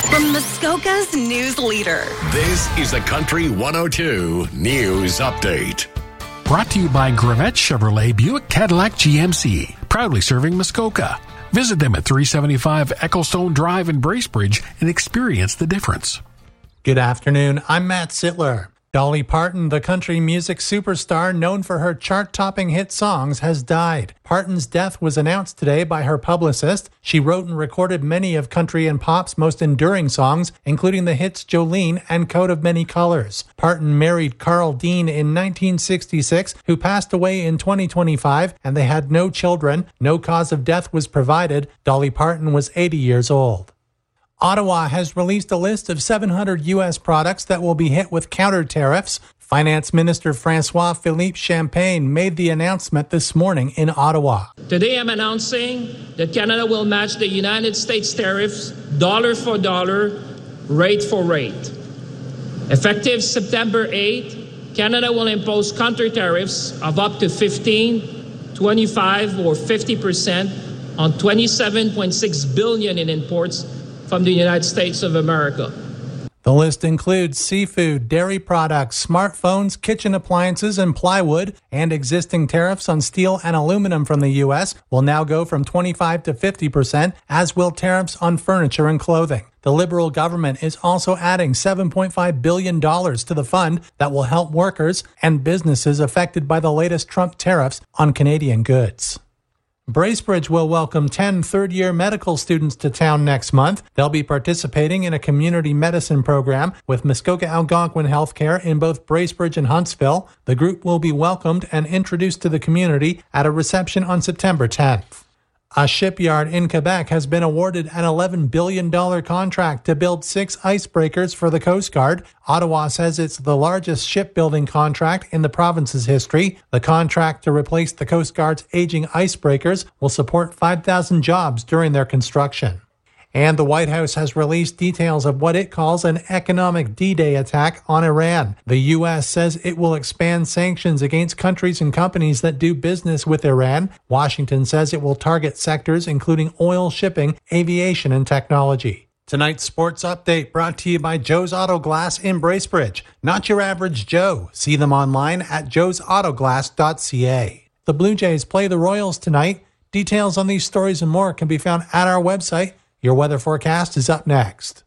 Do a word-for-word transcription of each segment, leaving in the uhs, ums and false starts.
From Muskoka's news leader. This is the Country one oh two News Update. Brought to you by Gravette Chevrolet Buick Cadillac G M C. Proudly serving Muskoka. Visit them at three seventy-five Ecclestone Drive in Bracebridge and experience the difference. Good afternoon. I'm Matt Sittler. Dolly Parton, the country music superstar known for her chart-topping hit songs, has died. Parton's death was announced today by her publicist. She wrote and recorded many of country and pop's most enduring songs, including the hits Jolene and Coat of Many Colors. Parton married Carl Dean in nineteen sixty-six, who passed away in twenty twenty-five, and they had no children. No cause of death was provided. Dolly Parton was eighty years old. Ottawa has released a list of seven hundred U S products that will be hit with counter tariffs. Finance Minister François-Philippe Champagne made the announcement this morning in Ottawa. Today I'm announcing that Canada will match the United States tariffs dollar for dollar, rate for rate. Effective September eighth, Canada will impose counter tariffs of up to fifteen, twenty-five, or fifty percent on twenty-seven point six billion dollars in imports from the United States of America. The list includes seafood, dairy products, smartphones, kitchen appliances, and plywood, and existing tariffs on steel and aluminum from the U S will now go from twenty-five to fifty percent, as will tariffs on furniture and clothing. The Liberal government is also adding seven point five billion dollars to the fund that will help workers and businesses affected by the latest Trump tariffs on Canadian goods. Bracebridge will welcome ten third-year medical students to town next month. They'll be participating in a community medicine program with Muskoka Algonquin Healthcare in both Bracebridge and Huntsville. The group will be welcomed and introduced to the community at a reception on September tenth. A shipyard in Quebec has been awarded an eleven billion dollars contract to build six icebreakers for the Coast Guard. Ottawa says it's the largest shipbuilding contract in the province's history. The contract to replace the Coast Guard's aging icebreakers will support five thousand jobs during their construction. And the White House has released details of what it calls an economic D-Day attack on Iran. The U S says it will expand sanctions against countries and companies that do business with Iran. Washington says it will target sectors including oil, shipping, aviation, and technology. Tonight's sports update brought to you by Joe's Auto Glass in Bracebridge. Not your average Joe. See them online at joes auto glass dot c a. The Blue Jays play the Royals tonight. Details on these stories and more can be found at our website. Your weather forecast is up next.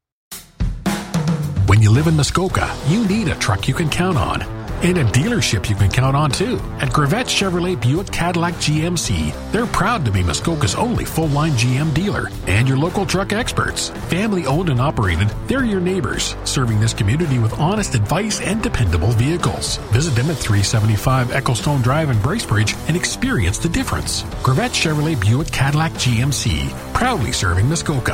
When you live in Muskoka, you need a truck you can count on. And a dealership you can count on, too. At Gravette Chevrolet Buick Cadillac G M C, they're proud to be Muskoka's only full-line G M dealer and your local truck experts. Family-owned and operated, they're your neighbors, serving this community with honest advice and dependable vehicles. Visit them at three seventy-five Ecclestone Drive in Bracebridge and experience the difference. Gravette Chevrolet Buick Cadillac G M C, proudly serving Muskoka.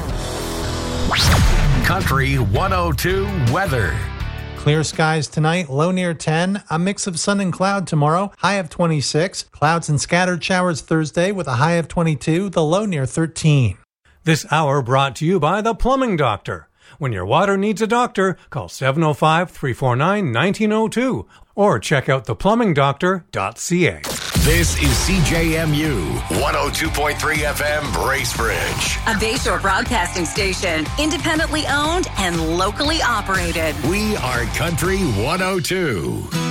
Country one oh two weather. Clear skies tonight, low near ten. A mix of sun and cloud tomorrow, high of twenty-six. Clouds and scattered showers Thursday with a high of twenty-two, the low near thirteen. This hour brought to you by The Plumbing Doctor. When your water needs a doctor, call seven oh five, three four nine, one nine oh two or check out the plumbing doctor dot c a. This is C J M U one oh two point three F M Bracebridge. A Bayshore broadcasting station, independently owned and locally operated. We are Country one oh two.